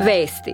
Vesti.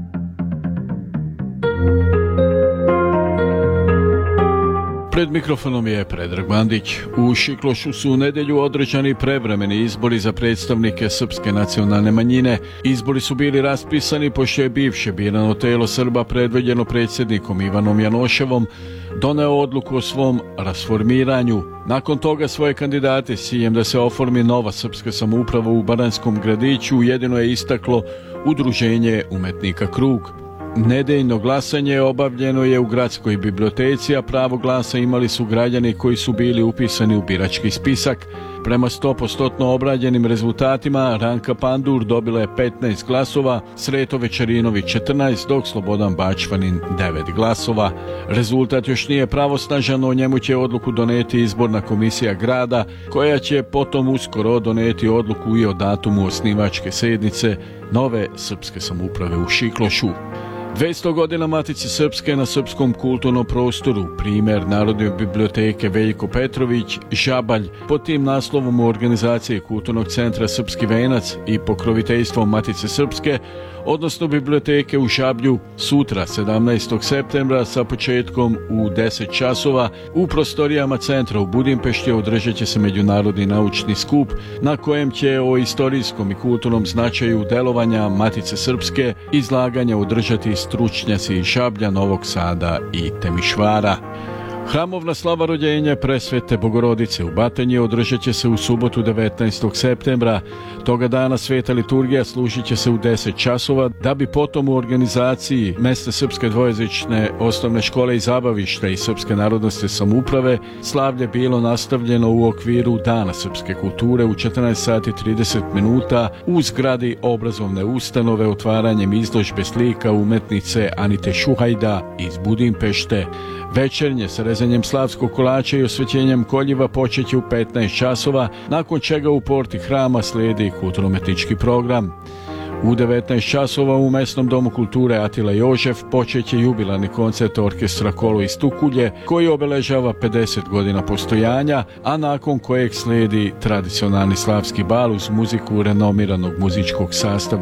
Pred mikrofonom je Predrag Bandić. U Šiklošu su u nedjelju održani prevremeni izbori za predstavnike srpske nacionalne manjine. Izbori su bili raspisani pošto je bivše birano telo Srba predvođeno predsjednikom Ivanom Janoševom doneo odluku o svom rasformiranju. Nakon toga svoje kandidate s ciljem da se oformi nova srpska samouprava u Baranskom Gradiću jedino je istaklo Udruženje umetnika Krug. Nedeljno glasanje obavljeno je u gradskoj biblioteci, a pravo glasa imali su građani koji su bili upisani u birački spisak. Prema 100% obrađenim rezultatima Ranka Pandur dobila je 15 glasova, Sreto Večerinović 14, dok Slobodan Bačvanin 9 glasova. Rezultat još nije pravosnažan, o njemu će odluku doneti izborna komisija grada, koja će potom uskoro doneti odluku i o datumu osnivačke sjednice nove srpske samouprave u Šiklošu. 200 godina Matice Srpske na srpskom kulturnom prostoru, primjer Narodne biblioteke Veljko Petrović, Žabalj, pod tim naslovom u organizaciji Kulturnog centra Srpski venac i pokroviteljstvom Matice Srpske, odnosno biblioteke u Žablju, sutra 17. septembra sa početkom u 10 časova u prostorijama centra u Budimpešti održat će se međunarodni naučni skup na kojem će o istorijskom i kulturnom značaju delovanja Matice Srpske izlaganja održati stručnjaci iz Žablja, Novog Sada i Temišvara. Hramovna slava rođenja Presvete Bogorodice u Batanji održat će se u subotu 19. septembra. Toga dana sveta liturgija služit će se u 10 časova, da bi potom u organizaciji Mesne srpske dvojezične osnovne škole i zabavišta i Srpske narodnosne samouprave slavlje bilo nastavljeno u okviru Dana srpske kulture u 14:30 u zgradi obrazovne ustanove otvaranjem izložbe slika umetnice Anite Šuhajda iz Budimpešte. Večernje sa rezanjem slavskog kolača i osvećenjem koljiva počeće u 15 časova, nakon čega u porti hrama slijedi kulturno-umetnički program. U 19 časova u Mesnom domu kulture Atila Jožef počeće jubilarni koncert orkestra Kolo iz Tukulje, koji obeležava 50 godina postojanja, a nakon kojeg slijedi tradicionalni slavski bal uz muziku renomiranog muzičkog sastava